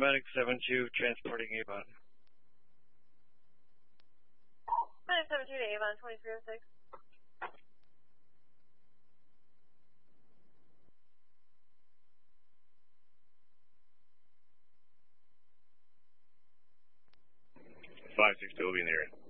Medic 7-2, transporting Avon. Medic 7-2 to Avon, 2306. 562 will be in the area.